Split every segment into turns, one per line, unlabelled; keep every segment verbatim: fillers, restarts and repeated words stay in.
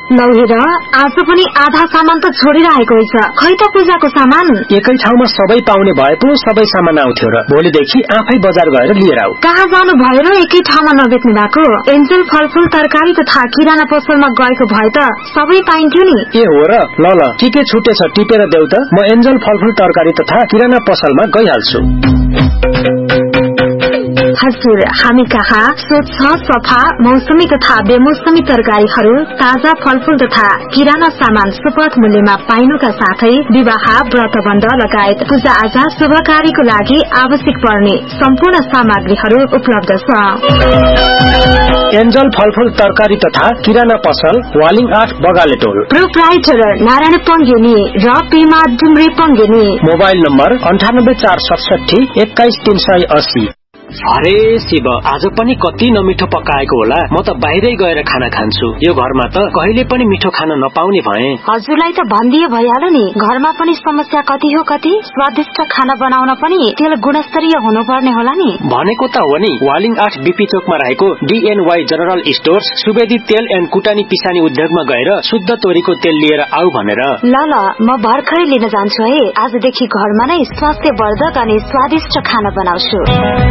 लौ हेर आज पनि आधा सामान त छोडिरहेको रहेछ। खै त पूजाको सामान
एकै ठाउँमा सबै पाउने भए पो सबै सामान आउँथ्यो र भोलिदेखि आफै बजार गएर लिएर आऊ।
कहाँ जानु भयो र एकै ठाउँमा नबेच्नु भएको? एन्जल फलफूल तरकारी तथा किराना पसलमा गएको भए त सबै पाइन्थ्यो नि।
ए हो र, ल ल के के छुटेछ टिपेर देऊ त, म एन्जल फलफूल तरकारी तथा किराना पसलमा गइहाल्छु।
हजुर, हामी कहाँ स्वच्छ सफा मौसमी तथा बेमौसमी तरकारीहरू, ताजा फलफूल तथा किराना सामान सुपथ मूल्यमा पाइनुका साथै विवाह व्रतबन्ध लगायत पूजा आजा शुभ कार्यको लागि आवश्यक पर्ने सम्पूर्ण सामग्रीहरू उपलब्ध छ।
एन्जल फलफूल तरकारी तथा किराना पसल वालिङ आठ बगाले टोल।
प्रोप्राइटर नारायण पङ्गेनी र पेमा डुम्रे पङ्गेनी।
मोबाइल नम्बर अन्ठानब्बे चार सडसठी एक्काइस तीन सय अस्सी। अरे शिव, आज पनि कति नमिठो पकाएको होला। म त बाहिरै गएर खाना खान्छु। यो घरमा त कहिले पनि मिठो खाना नपाउने भए।
हजुरलाई त भनिदिए भइहाल्यो नि, घरमा पनि समस्या कति हो कति। स्वादिष्ट खाना बनाउन पनि तेल गुणस्तरीय हुनुपर्ने होला नि।
भनेको त हो नि, वालिङ आठ बीपी चोकमा रहेको डीएनवाई जनरल स्टोर्स सुवेदी तेल एन्ड कुटानी पिसानी उद्योगमा गएर शुद्ध तोरीको तेल लिएर आऊ भनेर।
ल ल, म भर्खरै लिन जान्छु है। आजदेखि घरमा नै स्वास्थ्यवर्धक अनि स्वादिष्ट खाना बनाउँछु।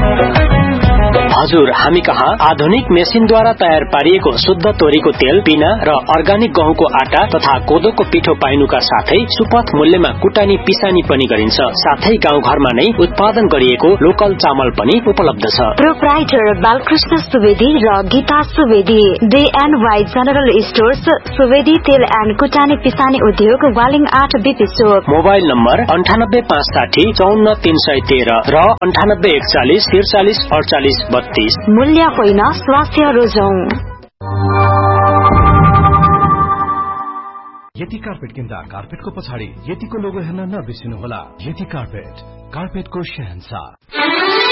हजुर, हामी कहाँ आधुनिक मेसिनद्वारा तयार पारिएको शुद्ध तोरीको तेल, पिना र अर्गानिक गहुँको आटा तथा कोदोको पिठो पाइनुका साथै सुपथ मूल्यमा कुटानी पिसानी पनि गरिन्छ। साथै गाउँ घरमा नै उत्पादन गरिएको लोकल चामल पनि उपलब्ध छ।
प्रोप्राइटर बालकृष्ण सुवेदी र गीता सुवेदी, डीएनवाई जनरल स्टोर्स सुवेदी तेल एन्ड कुटानी पिसानी उद्योग, वालिङ आठ बीपी चोक।
मोबाइल नम्बर अन्ठानब्बे पाँच साठी चौन्न तीन सय तेह्र र अन्ठानब्बे एकचालिस त्रिचालिस अडचालिस बत्तीस।
मूल्य होइन, स्वास्थ्य रोजौं।
यति कार्पेट किन्दा कार्पेटको पछाडि यतिको लोगो हेर्न नबिर्सिनुहोला। यति कार्पेट, कार्पेटको शहंशाह।